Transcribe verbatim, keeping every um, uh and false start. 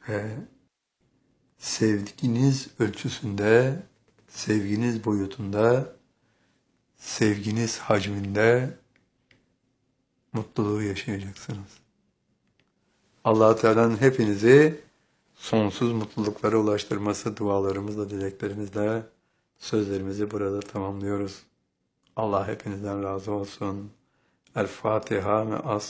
ve sevginiz ölçüsünde, sevginiz boyutunda, sevginiz hacminde mutluluğu yaşayacaksınız. Allah-u Teala'nın hepinizi sonsuz mutluluklara ulaştırması dualarımızla, dileklerimizle sözlerimizi burada tamamlıyoruz. Allah hepinizden razı olsun. El Fatiha ve As